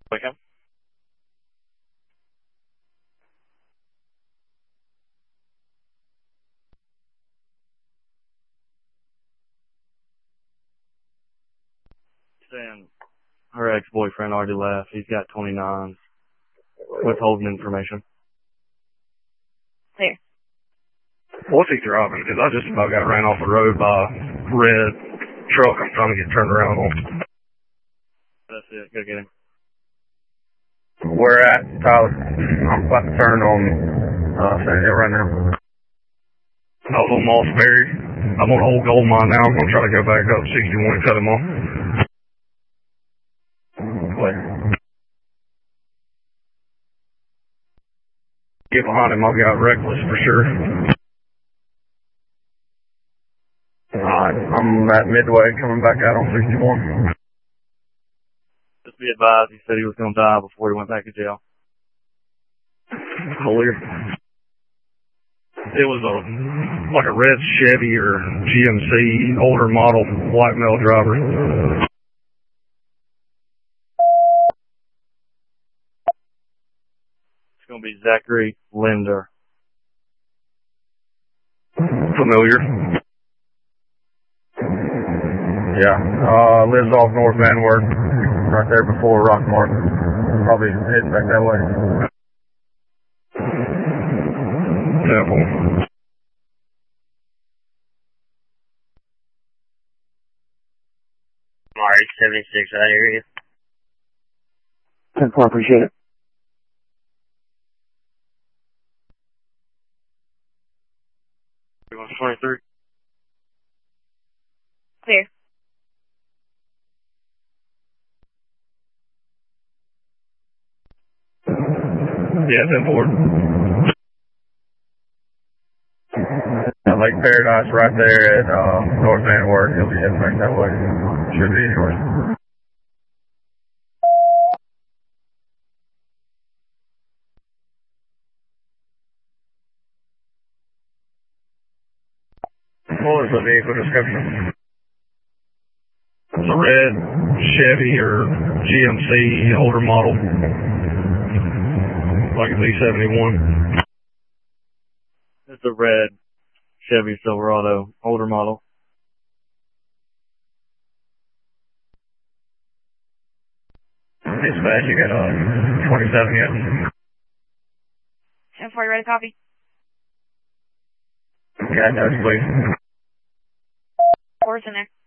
Wake up. Saying her ex-boyfriend already left. He's got 29s. Withholding information. Clear. What's he driving? Because I just about got ran off the road by a red truck I'm trying to get turned around on. That's it. Go get him. Where at, Tyler? I'm about to turn on San Hill right now. I was on Mossberry. I'm on Old Gold Mine now. I'm going to try to go back up 61 and cut him off. Clear. Get behind him, I'll get out reckless for sure. Alright, I'm at Midway coming back out on 61. Just be advised, he said he was going to die before he went back to jail. Clear. It was like a red Chevy or GMC, older model, white male driver. It's going to be Zachary Linder. Familiar. Yeah, lives off North Vanward, right there before Rock Martin. Probably heading back that way. Temple. RH-76, that area. 10-4, appreciate it. You want 23? Clear. Yeah, 10-4. Lake Paradise right there at North Vanward. He'll be heading back that way. Should be anyway. What was the vehicle description? It's a red Chevy or GMC, older model. Like a Z71. It's a red Chevy Silverado, older model. Dispatch, you got 27 yet? 10-4, you ready to copy? Yeah, no, please. 4's in there.